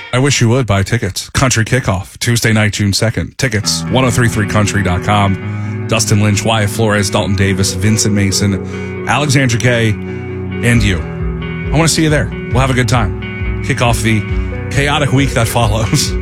I wish you would buy tickets. Country Kickoff, Tuesday night, June 2nd. Tickets, 1033country.com. Dustin Lynch, Wyatt Flores, Dalton Davis, Vincent Mason, Alexandra Gay, and you. I want to see you there. We'll have a good time. Kick off the chaotic week that follows.